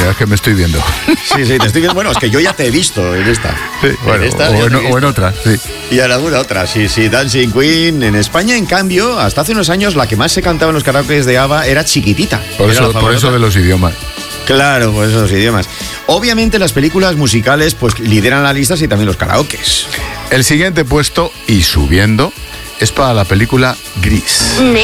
es que me estoy viendo. Sí, te estoy viendo. Bueno, es que yo ya te he visto en esta. Sí, bueno, o en otra, sí. Y en alguna otra, sí, Dancing Queen. En España, en cambio, hasta hace unos años, la que más se cantaba en los karaokes de ABBA era Chiquitita. Por eso de los idiomas. Claro, por esos idiomas. Obviamente las películas musicales pues lideran las listas y también los karaokes. El siguiente puesto, y subiendo, es para la película Gris.